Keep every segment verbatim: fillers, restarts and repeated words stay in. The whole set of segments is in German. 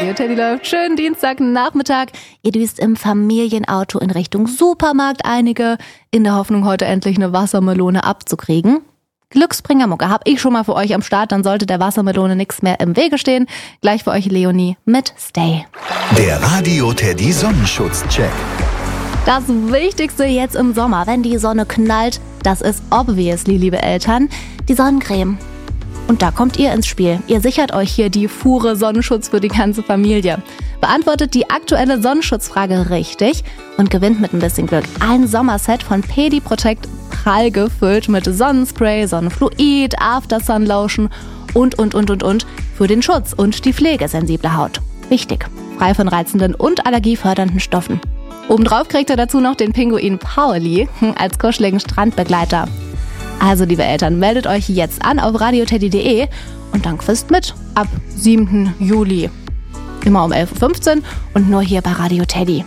Radio Teddy läuft. Schönen Dienstagnachmittag. Ihr düst im Familienauto in Richtung Supermarkt, einige in der Hoffnung, heute endlich eine Wassermelone abzukriegen. Glücksbringermucke habe ich schon mal für euch am Start, dann sollte der Wassermelone nichts mehr im Wege stehen. Gleich für euch Leonie mit Stay. Der Radio Teddy Sonnenschutzcheck. Das Wichtigste jetzt im Sommer, wenn die Sonne knallt, das ist obviously, liebe Eltern, die Sonnencreme. Und da kommt ihr ins Spiel. Ihr sichert euch hier die Fuhre Sonnenschutz für die ganze Familie. Beantwortet die aktuelle Sonnenschutzfrage richtig und gewinnt mit ein bisschen Glück ein Sommerset von Pedi Protect, prall gefüllt mit Sonnenspray, Sonnenfluid, After-Sun Lotion und, und, und, und, und für den Schutz und die pflegesensible Haut. Wichtig, frei von reizenden und allergiefördernden Stoffen. Obendrauf kriegt ihr dazu noch den Pinguin Pauli als kuscheligen Strandbegleiter. Also, liebe Eltern, meldet euch jetzt an auf radioteddy punkt de und dann quizt mit ab siebten Juli. Immer um elf Uhr fünfzehn und nur hier bei Radio Teddy.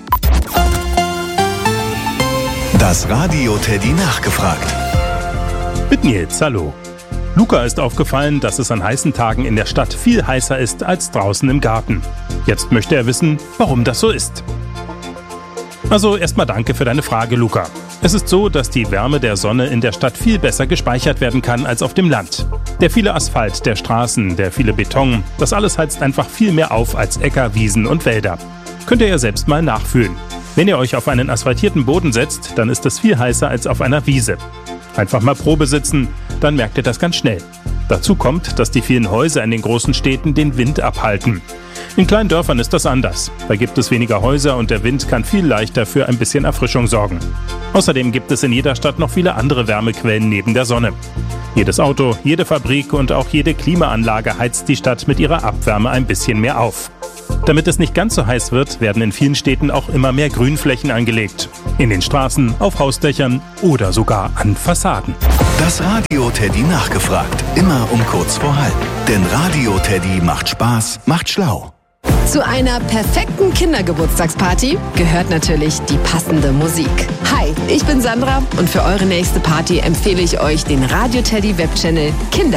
Das Radio Teddy nachgefragt. Mit Nils, hallo. Luca ist aufgefallen, dass es an heißen Tagen in der Stadt viel heißer ist als draußen im Garten. Jetzt möchte er wissen, warum das so ist. Also erstmal danke für deine Frage, Luca. Es ist so, dass die Wärme der Sonne in der Stadt viel besser gespeichert werden kann als auf dem Land. Der viele Asphalt, der Straßen, der viele Beton, das alles heizt einfach viel mehr auf als Äcker, Wiesen und Wälder. Könnt ihr ja selbst mal nachfühlen. Wenn ihr euch auf einen asphaltierten Boden setzt, dann ist es viel heißer als auf einer Wiese. Einfach mal Probe sitzen, dann merkt ihr das ganz schnell. Dazu kommt, dass die vielen Häuser in den großen Städten den Wind abhalten. In kleinen Dörfern ist das anders. Da gibt es weniger Häuser und der Wind kann viel leichter für ein bisschen Erfrischung sorgen. Außerdem gibt es in jeder Stadt noch viele andere Wärmequellen neben der Sonne. Jedes Auto, jede Fabrik und auch jede Klimaanlage heizt die Stadt mit ihrer Abwärme ein bisschen mehr auf. Damit es nicht ganz so heiß wird, werden in vielen Städten auch immer mehr Grünflächen angelegt. In den Straßen, auf Hausdächern oder sogar an Fassaden. Das Radio Teddy nachgefragt. Immer um kurz vor halb. Denn Radio Teddy macht Spaß, macht schlau. Zu einer perfekten Kindergeburtstagsparty gehört natürlich die passende Musik. Hi, ich bin Sandra und für eure nächste Party empfehle ich euch den Radio Teddy Webchannel Kinder.